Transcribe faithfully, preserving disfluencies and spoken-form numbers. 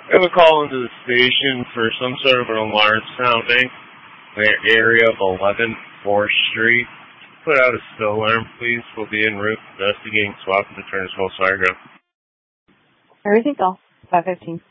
I have a call into the station for some sort of an alarm sounding in the area of eleven fourth Street. Put out a spill alarm, please. We'll be en route investigating swap at the Turnersville Fire Ground. Everything else, five fifteen.